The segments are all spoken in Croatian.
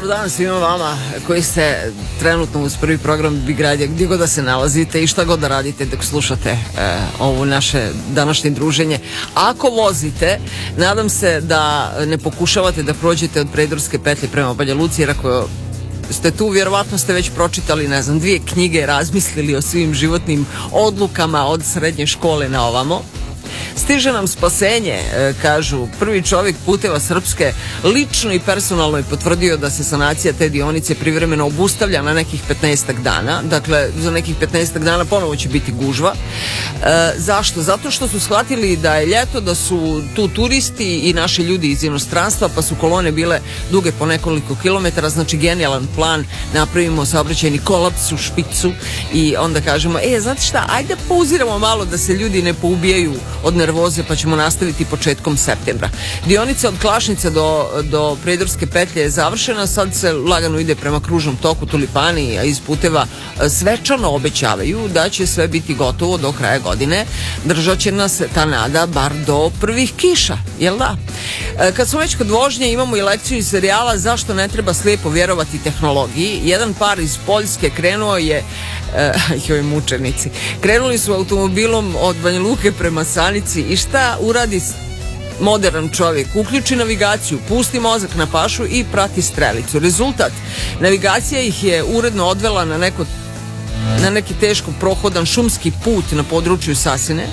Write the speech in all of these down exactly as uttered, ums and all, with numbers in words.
Dobar dan svima vama koji ste trenutno uz prvi program Big Radio, gdje god da se nalazite i šta god da radite dok slušate e, ovo naše današnje druženje. Ako vozite, nadam se da ne pokušavate da prođete od Predorske petlje prema Banja Luci, jer ako ste tu, vjerovatno ste već pročitali, ne znam, dvije knjige, razmislili o svim životnim odlukama od srednje škole na ovamo. Stiže nam spasenje, kažu, prvi čovjek Puteva Srpske lično i personalno je potvrdio da se sanacija te dionice privremeno obustavlja na nekih petnaestak dana. Dakle, za nekih petnaestak dana ponovo će biti gužva. E, zašto? Zato što su shvatili da je ljeto, da su tu turisti i naši ljudi iz inostranstva, pa su kolone bile duge po nekoliko kilometara. Znači, genijalan plan, napravimo saobraćajni kolaps u špicu i onda kažemo, e, znate šta, ajde da pauziramo malo da se ljudi ne poubijaju od nervoze, pa ćemo nastaviti početkom septembra. Dionica od Klašnica do, do Predorske petlje je završena, sad se lagano ide prema kružnom toku, tulipani, a iz puteva svečano obećavaju da će sve biti gotovo do kraja godine. Držat će nas ta nada bar do prvih kiša, jel da? Kad smo već kod vožnje, imamo i lekciju iz serijala Zašto ne treba slijepo vjerovati tehnologiji. Jedan par iz Poljske krenuo je uh, joj mučenici, krenuli su automobilom od Banja Luke prema Sanici i šta uradi modern čovjek? Uključi navigaciju, pusti mozak na pašu i prati strelicu. Rezultat, navigacija ih je uredno odvela na neko na neki teško prohodan šumski put na području Sasine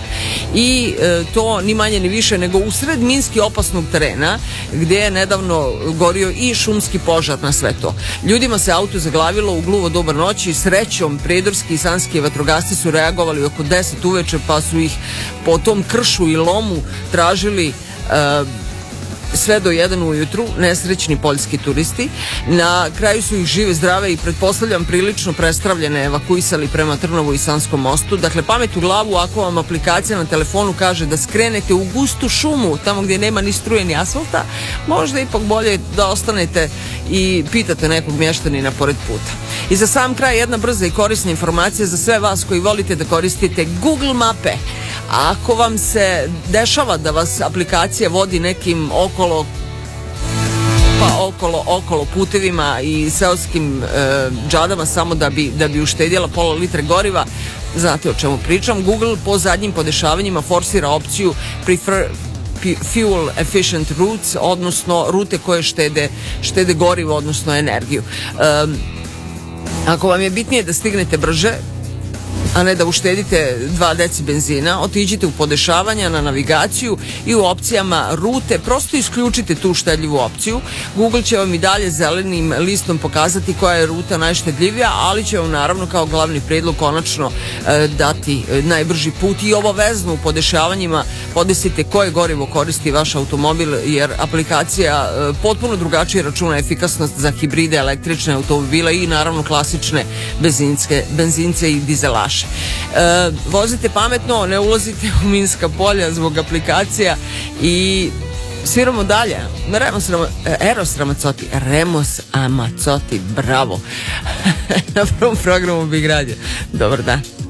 i e, to ni manje ni više nego usred minski opasnog terena gdje je nedavno gorio i šumski požar na sve to. Ljudima se auto zaglavilo u gluvo doba noći, srećom predorski i sanski vatrogasci su reagovali oko deset uveče, pa su ih po tom kršu i lomu tražili e, sve do jedan ujutru, nesrećni poljski turisti. Na kraju su ih žive, zdrave i pretpostavljam prilično prestravljene evakuisali prema Trnovu i Sanskom mostu. Dakle, pamet u glavu ako vam aplikacija na telefonu kaže da skrenete u gustu šumu, tamo gdje nema ni struje ni asfalta, možda ipak bolje da ostanete i pitate nekog mještanina pored puta. I za sam kraj jedna brza i korisna informacija za sve vas koji volite da koristite Google mape. Ako vam se dešava da vas aplikacija vodi nekim okolo pa okolo, okolo putevima i seoskim e, džadama samo da bi, da bi uštedjela pola litre goriva, znate o čemu pričam. Google po zadnjim podešavanjima forsira opciju prefer fuel efficient routes, odnosno rute koje štede, štede gorivo, odnosno energiju. E, ako vam je bitnije da stignete brže, a ne da uštedite dva deci benzina, otiđite u podešavanja na navigaciju i u opcijama rute prosto isključite tu štedljivu opciju. Google će vam i dalje zelenim listom pokazati koja je ruta najštedljivija, ali će vam naravno kao glavni prijedlog konačno e, dati e, najbrži put i obavezno u podešavanjima podesite koje gorivo koristi vaš automobil, jer aplikacija e, potpuno drugačije računa efikasnost za hibride, električne automobile i naravno klasične benzinske, benzince i dizelaše. E, vozite pametno, ne ulazite u minska polja zbog aplikacija i sviramo dalje. Remos, Eros Ramazzotti, Remos Amazzotti, bravo. Na prvom programu Big Radio. Dobar dan.